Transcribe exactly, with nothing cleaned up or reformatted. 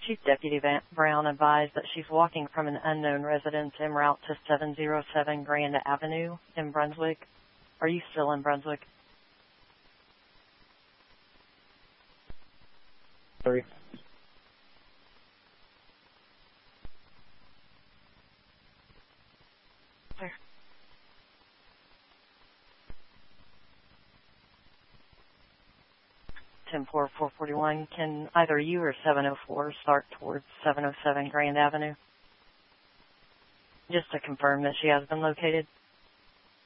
Chief Deputy Van Brown advised that she's walking from an unknown residence en route to seven oh seven Grand Avenue in Brunswick. Are you still in Brunswick? Sorry. ten four four forty-one, can either you or seven oh four start towards seven oh seven Grand Avenue? Just to confirm that she has been located.